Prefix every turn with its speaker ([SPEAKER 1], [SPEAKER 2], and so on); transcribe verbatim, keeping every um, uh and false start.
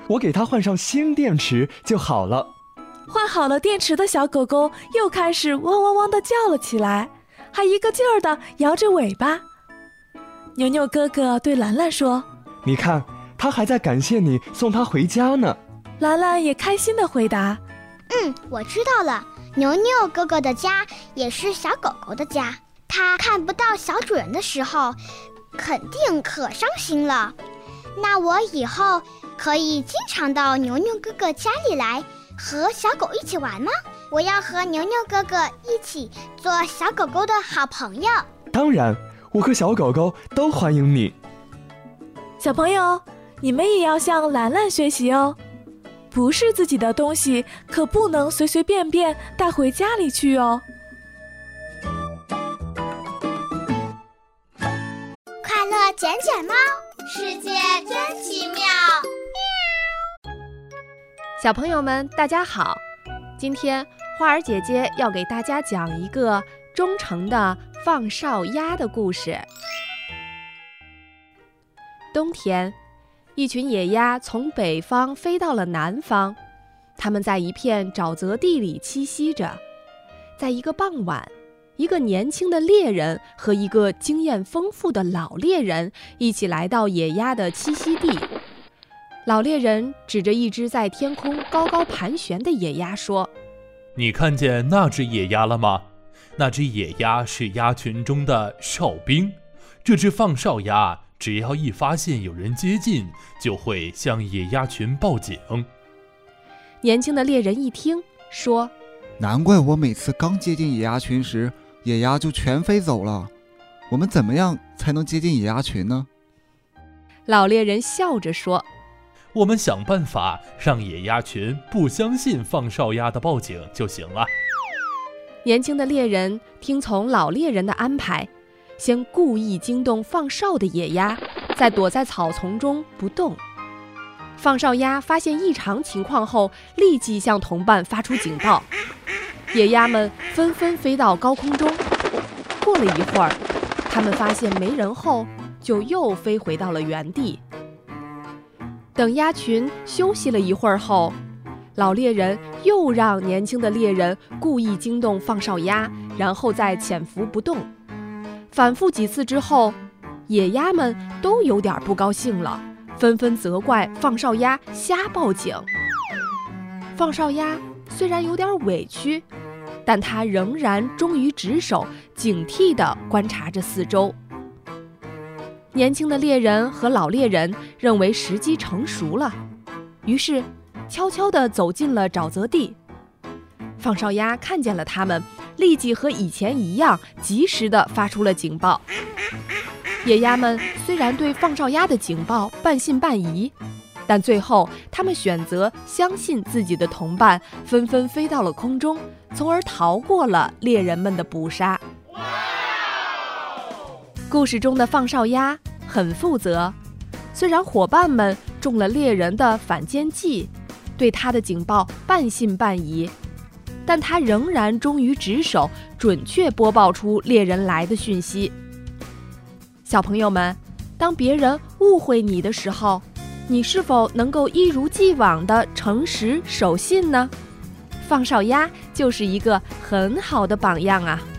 [SPEAKER 1] 我给它换上新电池就好了。
[SPEAKER 2] 换好了电池的小狗狗又开始汪汪汪地叫了起来，还一个劲儿地摇着尾巴。牛牛哥哥对兰兰说：
[SPEAKER 1] 你看，它还在感谢你送它回家呢。
[SPEAKER 2] 兰兰也开心地回答：
[SPEAKER 3] 嗯，我知道了，牛牛哥哥的家也是小狗狗的家，它看不到小主人的时候肯定可伤心了。那我以后可以经常到牛牛哥哥家里来和小狗一起玩吗？我要和牛牛哥哥一起做小狗狗的好朋友。
[SPEAKER 1] 当然，我和小狗狗都欢迎你。
[SPEAKER 2] 小朋友，你们也要向兰兰学习哦，不是自己的东西可不能随随便便带回家里去哦。
[SPEAKER 3] 快乐捡捡猫，世界真奇妙。
[SPEAKER 4] 小朋友们大家好，今天花儿姐姐要给大家讲一个忠诚的放哨鸭的故事。冬天，一群野鸭从北方飞到了南方，它们在一片沼泽地里栖息着。在一个傍晚，一个年轻的猎人和一个经验丰富的老猎人一起来到野鸭的栖息地。老猎人指着一只在天空高高盘旋的野鸭说：
[SPEAKER 5] 你看见那只野鸭了吗？那只野鸭是鸭群中的哨兵，这只放哨鸭只要一发现有人接近，就会向野鸭群报警。
[SPEAKER 4] 年轻的猎人一听说：
[SPEAKER 6] 难怪我每次刚接近野鸭群时，野鸭就全飞走了。我们怎么样才能接近野鸭群呢？
[SPEAKER 4] 老猎人笑着说：
[SPEAKER 5] 我们想办法让野鸭群不相信放哨鸭的报警就行了。
[SPEAKER 4] 年轻的猎人听从老猎人的安排，先故意惊动放哨的野鸭，再躲在草丛中不动。放哨鸭发现异常情况后，立即向同伴发出警报。野鸭们纷纷飞到高空中，过了一会儿，它们发现没人后，就又飞回到了原地。等鸭群休息了一会儿后，老猎人又让年轻的猎人故意惊动放哨鸭，然后再潜伏不动。反复几次之后，野鸭们都有点不高兴了，纷纷责怪放哨鸭瞎报警。放哨鸭虽然有点委屈，但他仍然忠于职守，警惕地观察着四周。年轻的猎人和老猎人认为时机成熟了，于是悄悄地走进了沼泽地。放哨鸭看见了他们，立即和以前一样，及时地发出了警报。野鸭们虽然对放哨鸭的警报半信半疑，但最后他们选择相信自己的同伴，纷纷飞到了空中，从而逃过了猎人们的捕杀。故事中的放哨鸭很负责，虽然伙伴们中了猎人的反间计，对他的警报半信半疑，但他仍然忠于职守，准确播报出猎人来的讯息。小朋友们，当别人误会你的时候，你是否能够一如既往的诚实守信呢？放哨鸭就是一个很好的榜样啊。